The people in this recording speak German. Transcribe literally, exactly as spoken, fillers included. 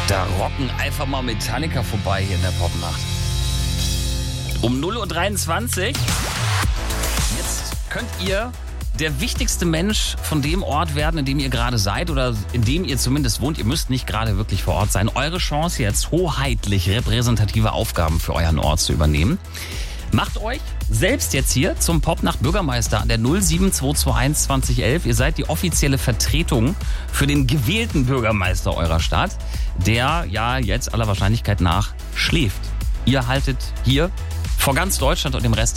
Da rocken einfach mal Metallica vorbei hier in der Popnacht. Um null Uhr dreiundzwanzig. Jetzt könnt ihr der wichtigste Mensch von dem Ort werden, in dem ihr gerade seid oder in dem ihr zumindest wohnt. Ihr müsst nicht gerade wirklich vor Ort sein. Eure Chance jetzt hoheitlich repräsentative Aufgaben für euren Ort zu übernehmen. Macht euch selbst jetzt hier zum Popnacht Bürgermeister an der null sieben zwei zwei eins zwanzig elf. Ihr seid die offizielle Vertretung für den gewählten Bürgermeister eurer Stadt, der ja jetzt aller Wahrscheinlichkeit nach schläft. Ihr haltet hier vor ganz Deutschland und dem Rest